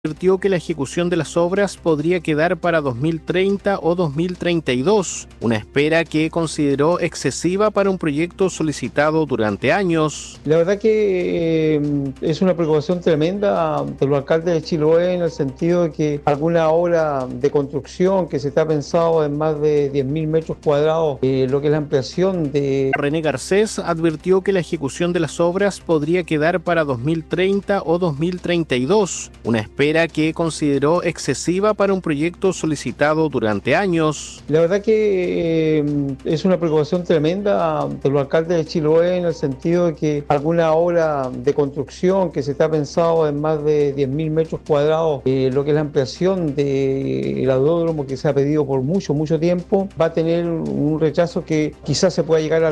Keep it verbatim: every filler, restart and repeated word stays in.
advirtió que la ejecución de las obras podría quedar para dos mil treinta o dos mil treinta y dos, una espera que consideró excesiva para un proyecto solicitado durante años. La verdad que eh, es una preocupación tremenda de los alcaldes de Chiloé, en el sentido de que alguna obra de construcción que se está pensado en más de diez mil metros cuadrados, eh, lo que es la ampliación de... René Garcés advirtió que la ejecución de las obras podría quedar para dos mil treinta o dos mil treinta y dos, una espera que consideró excesiva para un proyecto solicitado durante años. La verdad que eh, es una preocupación tremenda de los alcaldes de Chiloé, en el sentido de que alguna obra de construcción que se está pensado en más de diez mil metros cuadrados, eh, lo que es la ampliación del aeródromo que se ha pedido por mucho, mucho tiempo, va a tener un rechazo que quizás se pueda llegar al